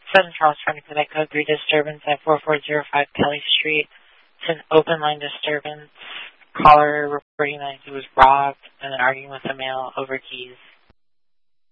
7 Charles trying to connect code 3 disturbance at 4405 Kelly Street. It's an open line disturbance. Caller reporting that he was robbed and then arguing with a male over keys.